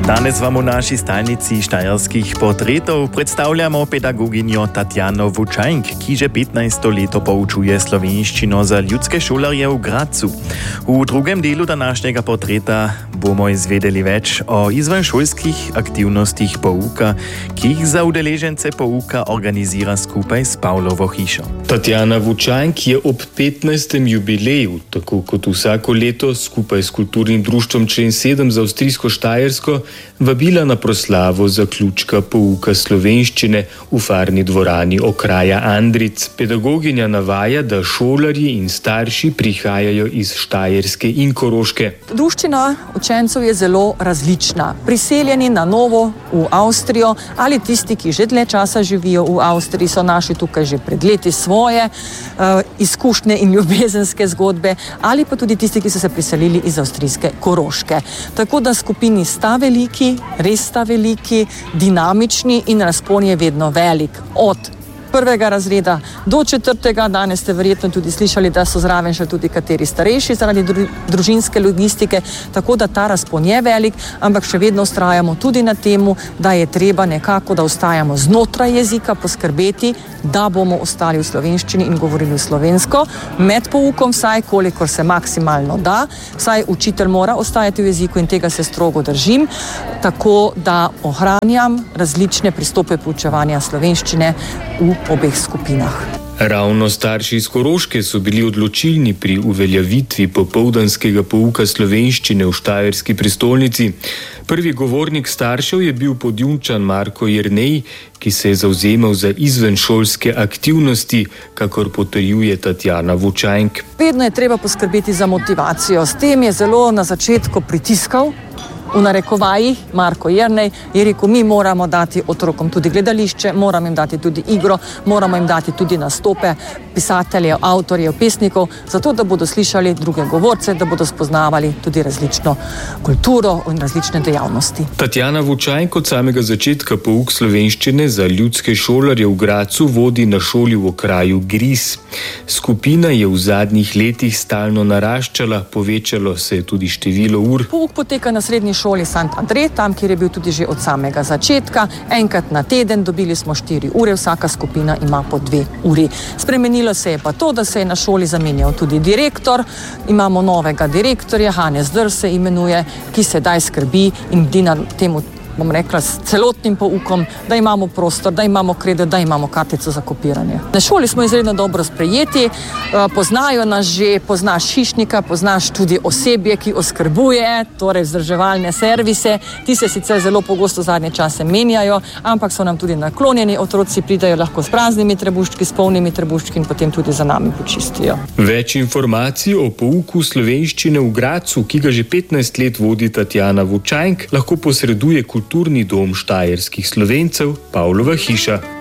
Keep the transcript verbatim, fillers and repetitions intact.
Danes vam v naši stalnici štajerskih portretov predstavljamo pedagoginjo Tatjano Vučajnk, ki že petnajsto leto poučuje slovenščino za ljudske šolarje v Gradcu. V drugem delu današnjega portreta bomo izvedeli več o izvenšolskih aktivnostih pouka, ki jih za udeležence pouka organizira skupaj s Pavlovo hišo. Tatjana Vučajnk je ob petnajstem jubileju, tako kot vsako leto, skupaj s kulturnim društvom Člen sedem za avstrijsko Štajersko, vabila na proslavo zaključka pouka slovenščine v farni dvorani okraja Andric. Pedagoginja navaja, da šolarji in starši prihajajo iz Štajerske in Koroške. Druščina učencev je zelo različna. Priseljeni na novo v Avstrijo ali tisti, ki že dlje časa živijo v Avstriji, so našli tukaj že pred leti svoje uh, izkušnje in ljubezenske zgodbe, ali pa tudi tisti, ki so se priselili iz avstrijske Koroške. Tako da skupini sta veliki, res sta veliki, dinamični in razpon je vedno velik. Od prvega razreda do četrtega, danes ste verjetno tudi slišali, da so zraven še tudi kateri starejši zaradi dru, družinske logistike, tako da ta razpon je velik, ampak še vedno vztrajamo tudi na temu, da je treba nekako, da ostajamo znotraj jezika, poskrbeti, da bomo ostali v slovenščini in govorili slovensko, med poukom vsaj, kolikor se maksimalno da, vsaj učitelj mora ostajati v jeziku in tega se strogo držim, tako da ohranjam različne pristope poučevanja slovenščine v obeh skupinah. Ravno starši iz Koroške so bili odločilni pri uveljavitvi popoldanskega pouka slovenščine v štajerski prestolnici. Prvi govornik staršev je bil Podjunčan Marko Jernej, ki se je zavzemal za izvenšolske aktivnosti, kakor potrjuje Tatjana Vučajnk. Vedno je treba poskrbeti za motivacijo. S tem je zelo na začetku pritiskal, v narekovajih, Marko Jernej je rekel, mi moramo dati otrokom tudi gledališče, moramo jim dati tudi igro, moramo jim dati tudi nastope pisateljev, avtorjev, pesnikov, zato da bodo slišali druge govorce, da bodo spoznavali tudi različno kulturo in različne dejavnosti. Tatjana Vučajnk od samega začetka pouk slovenščine za ljudske šolarje v Gradcu vodi na šoli v okraju Gris. Skupina je v zadnjih letih stalno naraščala, povečalo se je tudi število ur. Pouk poteka na srednji šoli Sant Andrej, tam, kjer je bil tudi že od samega začetka. Enkrat na teden dobili smo štiri ure, vsaka skupina ima po dve uri. Spremenilo se je pa to, da se je na šoli zamenjal tudi direktor. Imamo novega direktorja, Hannes Dr se imenuje, ki sedaj skrbi in bdi na temu, bom rekla, s celotnim poukom, da imamo prostor, da imamo kredo, da imamo kartico za kopiranje. Na šoli smo izredno dobro sprejeti, poznajo nas že, poznaš hišnika, poznaš tudi osebje, ki oskrbuje, torej vzdrževalne servise. Ti se sicer zelo pogosto zadnje čase menjajo, ampak so nam tudi naklonjeni, otroci pridajo lahko s praznimi trebuščki, s polnimi trebuščki in potem tudi za nami počistijo. Več informacij o pouku slovenščine v Gradcu, ki ga že petnajst let vodi Tatjana Vučajnk, lahko posreduje Kulturni dom štajerskih Slovencev Pavlova hiša.